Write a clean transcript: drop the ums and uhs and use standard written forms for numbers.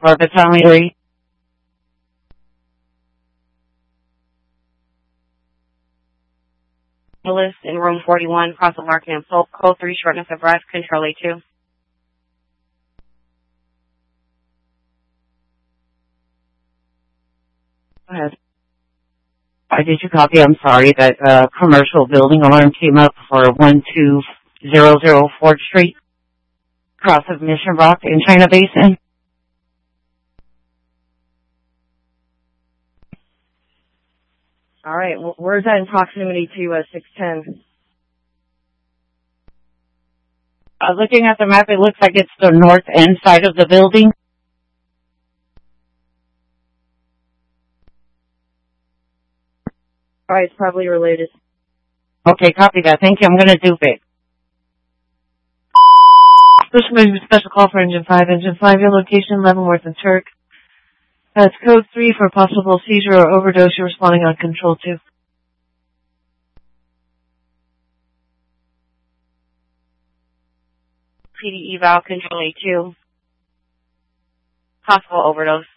for Battalion 3. List in room 41, cross of Larkin and Polk, code 3, shortness of breath, control A2. Go ahead. Did you copy? I'm sorry, that commercial building alarm came up for 1200 4th Street, cross of Mission Rock in China Basin. All right, where's that in proximity to 610? Looking at the map, it looks like it's the north end side of the building. All right, it's probably related. Okay, copy that. Thank you. I'm going to dupe it. Special call for Engine 5. Engine 5, your location, Leavenworth and Turk. That's code 3 for possible seizure or overdose. You're responding on control 2. PD eval, control A2. Possible overdose.